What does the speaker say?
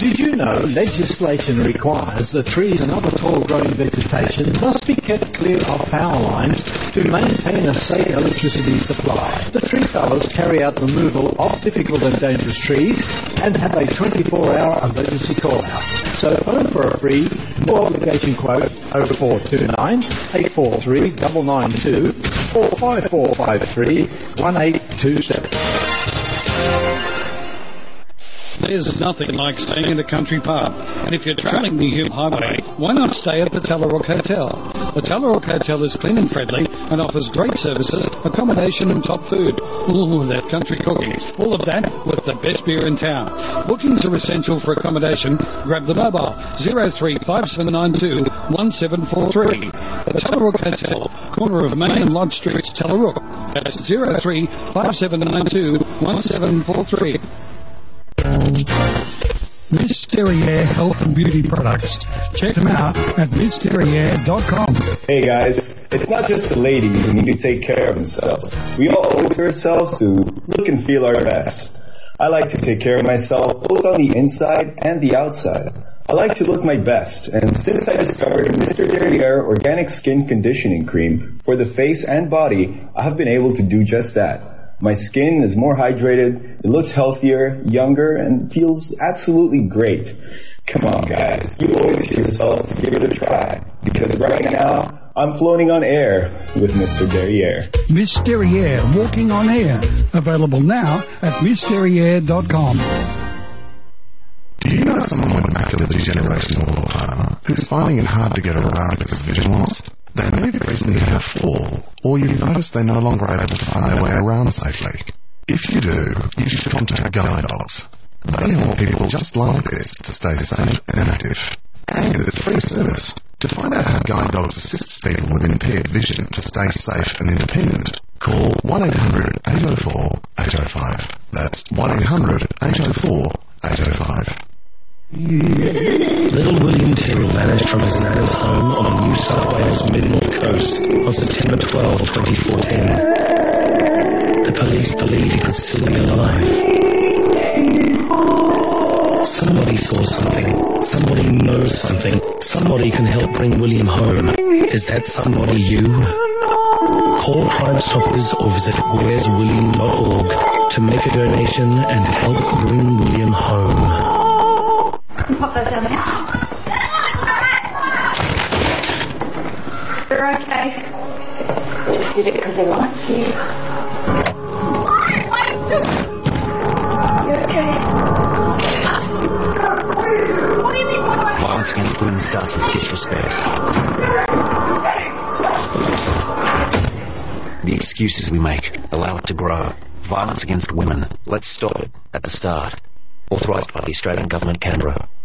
Did you know legislation requires that trees and other tall-growing vegetation must be kept clear of power lines to maintain a safe electricity supply? The tree fellers carry out removal of difficult and dangerous trees and have a 24-hour emergency call-out. So phone for a free, no obligation quote 0429 843 992 or 5453 1827. There's nothing like staying in a country pub. And if you're travelling the Hume Highway, why not stay at the Tallarook Hotel? The Tallarook Hotel is clean and friendly and offers great services, accommodation and top food. Ooh, that country cooking. All of that with the best beer in town. Bookings are essential for accommodation. Grab the mobile 035792 1743. The Tallarook Hotel, corner of Main and Lodge Streets, Tallarook. That's 035792 1743. Miss Derriere Health and Beauty Products. Check them out at MissDerriere.com. Hey guys, it's not just the ladies who need to take care of themselves. We all owe it to ourselves to look and feel our best. I like to take care of myself both on the inside and the outside. I like to look my best, and since I discovered Mr. Derriere Organic Skin Conditioning Cream for the face and body, I have been able to do just that. My skin is more hydrated, it looks healthier, younger, and feels absolutely great. Come on, guys, you owe it to yourselves to give it a try, because right now, I'm floating on air with Mr. Derriere. Miss Derriere, walking on air. Available now at MissDerriere.com. Do you know someone with macular degeneration or glaucoma who's finding it hard to get around because of vision loss? They may have recently had a fall, or you've noticed they're no longer able to find their way around safely. If you do, you should contact Guide Dogs. They help people just like this to stay safe and active. And it's free service. To find out how Guide Dogs assists people with impaired vision to stay safe and independent, call 1-800-804-805. That's 1-800-804-805. Little William Tyrrell vanished from his nan's home on the New South Wales mid-north coast on September 12, 2014. The police believe he could still be alive. Somebody saw something. Somebody knows something. Somebody can help bring William home. Is that somebody you? Call Crime Stoppers or visit where'swilliam.org to make a donation and help bring William home. Pop those down now. They're okay. Just did it because they liked you. You're okay. What do you mean? Violence against women starts with disrespect. The excuses we make allow it to grow. Violence against women. Let's stop it at the start. Authorised by the Australian Government, Canberra.